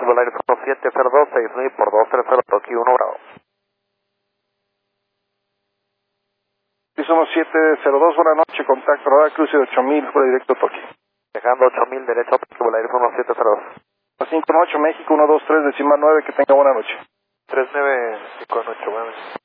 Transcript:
Volaris 1702, 6000 por 230, Toki 1 Bravo. Sí, somos 702, buenas noches, contacto, radar cruce de 8000, fuera directo Toki. Dejando 8000 derecho, Toki Volaris 1702. 5 México, 123, decimal 9, que tenga buena noche. 3958, buenas noches.